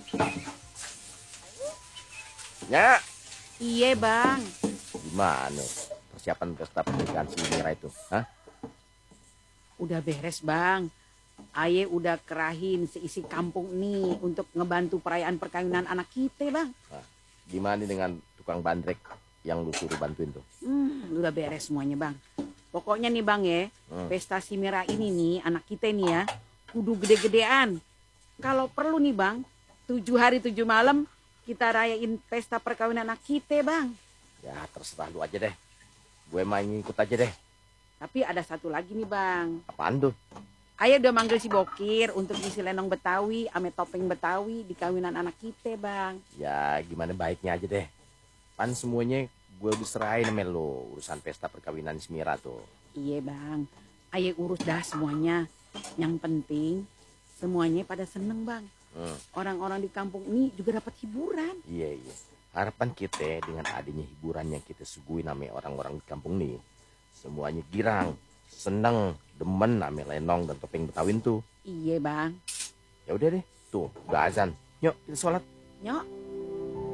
Ya, Iya bang. gimana persiapan pesta pernikahan si Mira itu? Hah? Udah beres bang. Aye udah kerahin seisi kampung nih untuk ngebantu perayaan perkawinan anak kita bang. Nah, gimana dengan tukang bandrek yang lu suruh bantuin tuh? Udah beres semuanya bang. Pokoknya nih bang ya, pesta si Mira ini nih anak kita nih ya, kudu gede-gedean. Kalau perlu nih bang, 7 hari 7 malam kita rayain pesta perkawinan anak kita bang. Ya terserah lu aja deh. Gue main ikut aja deh. Tapi ada satu lagi nih bang. Apaan tuh? Ayah udah manggil si Bokir untuk ngisi lenong Betawi ame topeng Betawi di kawinan anak kita bang. Ya gimana baiknya aja deh. Pan semuanya gue diserahin sama lo urusan pesta perkawinan si Mira tuh. Iya bang, ayah urus dah semuanya. Yang penting semuanya pada seneng bang. Orang-orang di kampung ini juga dapat hiburan. Iya iya. Harapan kita dengan adanya hiburan yang kita suguhin sama orang-orang di kampung nih, semuanya girang, seneng, demen sama lenong dan topeng Betawin tuh. Iya bang. Ya udah deh, tuh udah azan. Yuk kita sholat. Nyok.